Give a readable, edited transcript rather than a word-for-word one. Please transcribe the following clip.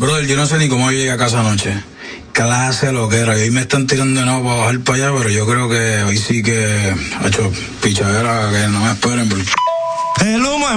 Brother, yo no sé ni cómo llegué a casa anoche. Clase lo que era. Y hoy me están tirando de nuevo para bajar para allá, pero yo creo que hoy sí que ha hecho pichadera, que no me esperen. El humo